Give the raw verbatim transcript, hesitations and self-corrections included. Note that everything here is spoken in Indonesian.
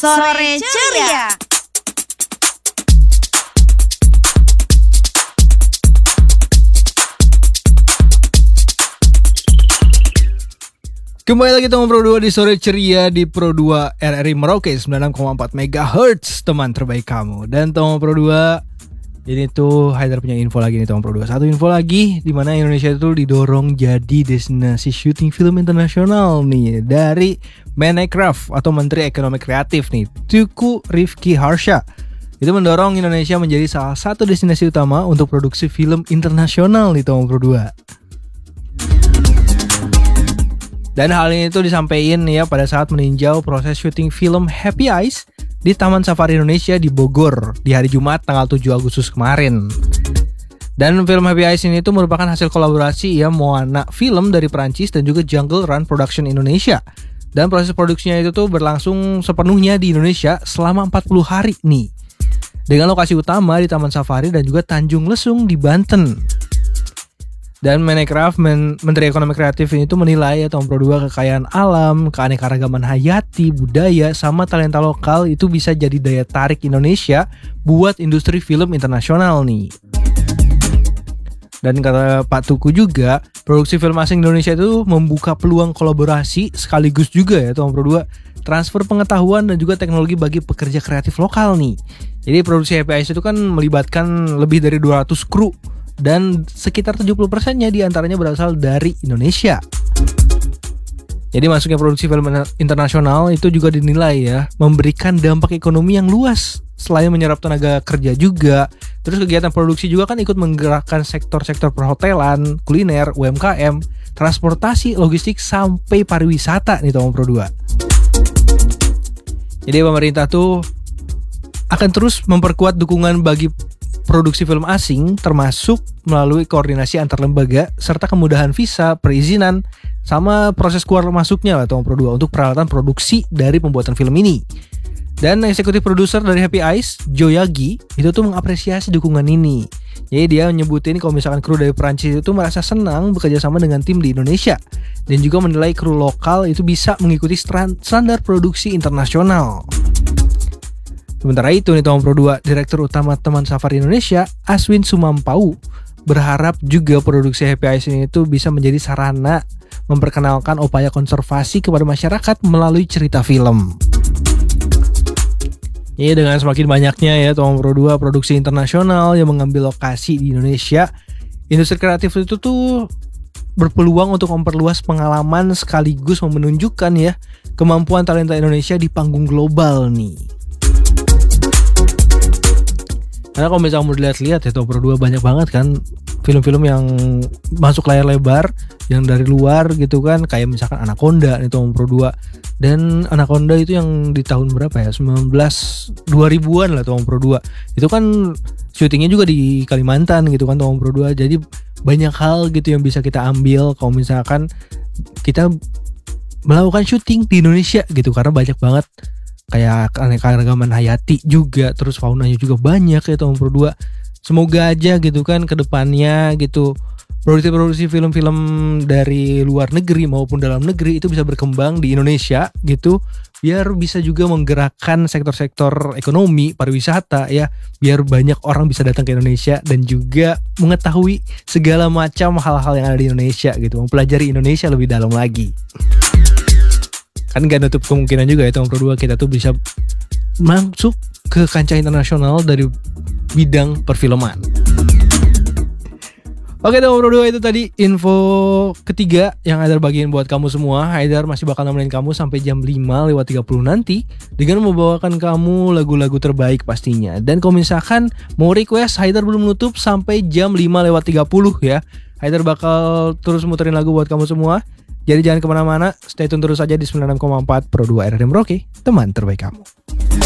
Sore Ceria. Kembali lagi teman Pro dua di Sore Ceria di Pro dua R R I Merauke sembilan puluh enam koma empat megahertz, teman terbaik kamu. Dan teman Pro dua, ini tuh Haidar punya info lagi nih teman Pro dua. Satu info lagi, di mana Indonesia itu didorong jadi destinasi syuting film internasional nih dari Menparekraf atau Menteri Ekonomi Kreatif nih, Teuku Rifki Harsha. Itu mendorong Indonesia menjadi salah satu destinasi utama untuk produksi film internasional nih teman Pro dua. Dan hal ini tuh disampaikan ya pada saat meninjau proses syuting film Happy Eyes di Taman Safari Indonesia di Bogor di hari Jumat tanggal tujuh Agustus kemarin. Dan film Happy Eyes ini tuh merupakan hasil kolaborasi ya Moana Film dari Perancis dan juga Jungle Run Production Indonesia. Dan proses produksinya itu tuh berlangsung sepenuhnya di Indonesia selama empat puluh hari nih. Dengan lokasi utama di Taman Safari dan juga Tanjung Lesung di Banten. Dan Menparekraf, Men- Menteri Ekonomi Kreatif ini tuh menilai ya Tom Pro dua kekayaan alam, keanekaragaman hayati, budaya, sama talenta lokal itu bisa jadi daya tarik Indonesia buat industri film internasional nih. Dan kata Pak Tuku juga, produksi film asing Indonesia itu membuka peluang kolaborasi sekaligus juga ya Tom Pro dua transfer pengetahuan dan juga teknologi bagi pekerja kreatif lokal nih. Jadi produksi Happy Eyes itu kan melibatkan lebih dari dua ratus kru. Dan sekitar tujuh puluh persennya diantaranya berasal dari Indonesia. Jadi masuknya produksi film internasional itu juga dinilai ya memberikan dampak ekonomi yang luas. Selain menyerap tenaga kerja juga, terus kegiatan produksi juga kan ikut menggerakkan sektor-sektor perhotelan, kuliner, U M K M, transportasi, logistik, sampai pariwisata nih teman Pro dua. Jadi pemerintah tuh akan terus memperkuat dukungan bagi produksi film asing termasuk melalui koordinasi antar lembaga serta kemudahan visa, perizinan, sama proses keluar masuknya lah Tom Pro dua untuk peralatan produksi dari pembuatan film ini. Dan eksekutif produser dari Happy Eyes, Joyagi, itu tuh mengapresiasi dukungan ini. Jadi dia nyebutin kalau misalkan kru dari Perancis itu merasa senang bekerja sama dengan tim di Indonesia dan juga menilai kru lokal itu bisa mengikuti standar produksi internasional. Sementara itu nih Tom Pro dua, Direktur Utama Taman Safari Indonesia, Aswin Sumampau, berharap juga produksi Happy Eyes ini itu bisa menjadi sarana memperkenalkan upaya konservasi kepada masyarakat melalui cerita film. Ini dengan semakin banyaknya ya Tom Pro dua produksi internasional yang mengambil lokasi di Indonesia, industri kreatif itu tuh berpeluang untuk memperluas pengalaman sekaligus menunjukkan ya kemampuan talenta Indonesia di panggung global nih. Karena kalau misalnya mau dilihat-lihat ya Tom Pro dua banyak banget kan film-film yang masuk layar lebar yang dari luar gitu kan, kayak misalkan Anaconda nih Tom Pro dua. Dan Anaconda itu yang di tahun berapa ya? sembilan belas dua ribuan lah Tom Pro dua. Itu kan syutingnya juga di Kalimantan gitu kan Tom Pro dua. Jadi banyak hal gitu yang bisa kita ambil kalau misalkan kita melakukan syuting di Indonesia gitu, karena banyak banget kayak keanekaragaman hayati juga, terus faunanya juga banyak ya Tom Pro dua. Semoga aja gitu kan kedepannya gitu produksi-produksi film-film dari luar negeri maupun dalam negeri itu bisa berkembang di Indonesia gitu, biar bisa juga menggerakkan sektor-sektor ekonomi pariwisata ya, biar banyak orang bisa datang ke Indonesia dan juga mengetahui segala macam hal-hal yang ada di Indonesia gitu, mempelajari Indonesia lebih dalam lagi. Kan gak nutup kemungkinan juga ya Tom Pro dua kita tuh bisa masuk ke kancah internasional dari bidang perfilman. Oke Tom Pro dua, itu tadi info ketiga yang Haidar bagiin buat kamu semua. Haidar masih bakal nemenin kamu sampai jam lima lewat tiga puluh nanti dengan membawakan kamu lagu-lagu terbaik pastinya. Dan kalau misalkan mau request, Haidar belum nutup sampai jam lima lewat tiga puluh ya. Haidar bakal terus muterin lagu buat kamu semua. Jadi jangan kemana-mana, stay tune terus aja di sembilan puluh enam koma empat Pro dua R R I Merauke, teman terbaik kamu.